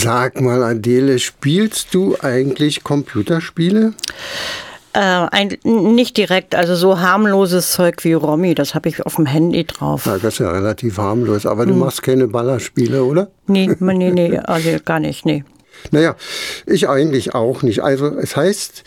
Sag mal, Adele, spielst du eigentlich Computerspiele? Nicht direkt, also so harmloses Zeug wie Romy, das habe ich auf dem Handy drauf. Ja, das ist ja relativ harmlos, aber du machst keine Ballerspiele, oder? Nee, also gar nicht, nee. Naja, ich eigentlich auch nicht. Also es heißt,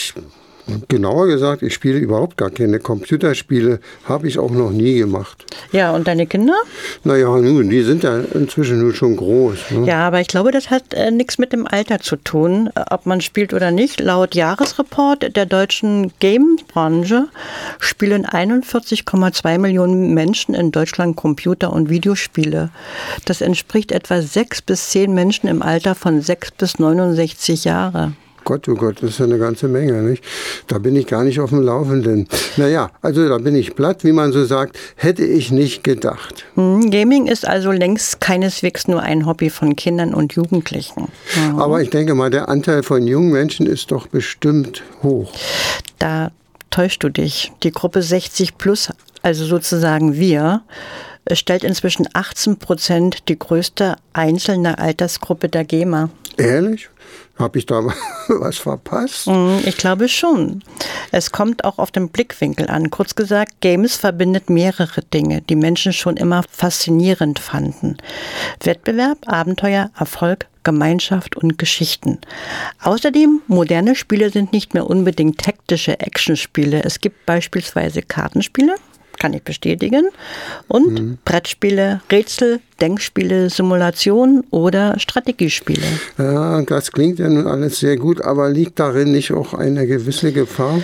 genauer gesagt, ich spiele überhaupt gar keine Computerspiele, habe ich auch noch nie gemacht. Ja, und deine Kinder? Naja, nun, die sind ja inzwischen nun schon groß. Ne? Ja, aber ich glaube, das hat nichts mit dem Alter zu tun, ob man spielt oder nicht. Laut Jahresreport der deutschen Game-Branche spielen 41,2 Millionen Menschen in Deutschland Computer- und Videospiele. Das entspricht etwa 6 bis 10 Menschen im Alter von 6 bis 69 Jahre. Gott, oh Gott, das ist ja eine ganze Menge, nicht? Da bin ich gar nicht auf dem Laufenden. Naja, also da bin ich platt, wie man so sagt, hätte ich nicht gedacht. Gaming ist also längst keineswegs nur ein Hobby von Kindern und Jugendlichen. Mhm. Aber ich denke mal, der Anteil von jungen Menschen ist doch bestimmt hoch. Da täuschst du dich. Die Gruppe 60 plus, also sozusagen wir, stellt inzwischen 18% die größte einzelne Altersgruppe der Gamer. Ehrlich? Habe ich da was verpasst? Ich glaube schon. Es kommt auch auf den Blickwinkel an. Kurz gesagt, Games verbindet mehrere Dinge, die Menschen schon immer faszinierend fanden. Wettbewerb, Abenteuer, Erfolg, Gemeinschaft und Geschichten. Außerdem, moderne Spiele sind nicht mehr unbedingt taktische Actionspiele. Es gibt beispielsweise Kartenspiele, kann ich bestätigen, und Brettspiele, Rätsel, Denkspiele, Simulationen oder Strategiespiele. Ja, das klingt ja nun alles sehr gut, aber liegt darin nicht auch eine gewisse Gefahr?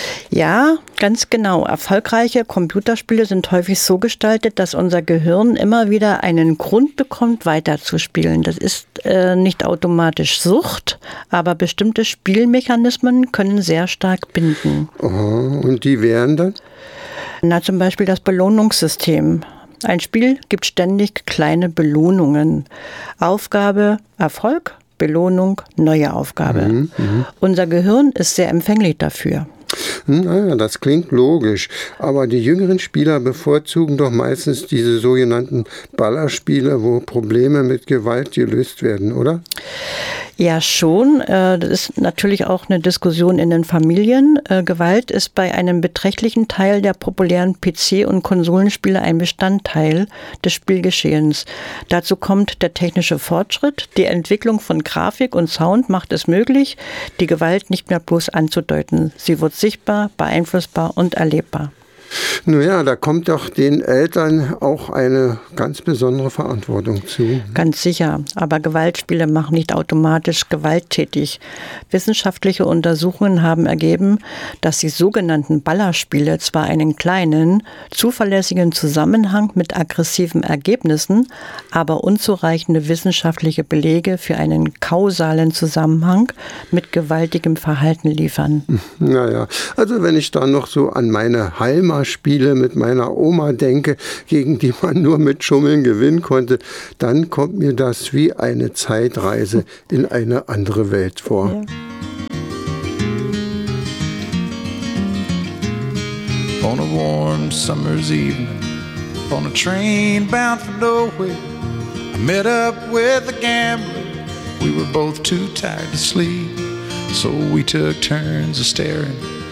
Ja, ganz genau. Erfolgreiche Computerspiele sind häufig so gestaltet, dass unser Gehirn immer wieder einen Grund bekommt, weiterzuspielen. Das ist nicht automatisch Sucht, aber bestimmte Spielmechanismen können sehr stark binden. Aha, und die wären dann? Na, zum Beispiel das Belohnungssystem. Ein Spiel gibt ständig kleine Belohnungen. Aufgabe, Erfolg, Belohnung, neue Aufgabe. Unser Gehirn ist sehr empfänglich dafür. Naja, das klingt logisch, aber die jüngeren Spieler bevorzugen doch meistens diese sogenannten Ballerspiele, wo Probleme mit Gewalt gelöst werden, oder? Ja, schon. Das ist natürlich auch eine Diskussion in den Familien. Gewalt ist bei einem beträchtlichen Teil der populären PC- und Konsolenspiele ein Bestandteil des Spielgeschehens. Dazu kommt der technische Fortschritt. Die Entwicklung von Grafik und Sound macht es möglich, die Gewalt nicht mehr bloß anzudeuten. Sie wird sichtbar, beeinflussbar und erlebbar. Naja, da kommt doch den Eltern auch eine ganz besondere Verantwortung zu. Ganz sicher, aber Gewaltspiele machen nicht automatisch gewalttätig. Wissenschaftliche Untersuchungen haben ergeben, dass die sogenannten Ballerspiele zwar einen kleinen, zuverlässigen Zusammenhang mit aggressiven Ergebnissen, aber unzureichende wissenschaftliche Belege für einen kausalen Zusammenhang mit gewaltigem Verhalten liefern. Naja, also wenn ich da noch so an meine Spiele mit meiner Oma denke, gegen die man nur mit Schummeln gewinnen konnte, dann kommt mir das wie eine Zeitreise in eine andere Welt vor. Ja. On a warm summer's evening, on a train bound for nowhere, I met up with a gambler. We were both too tired to sleep, so we took turns of staring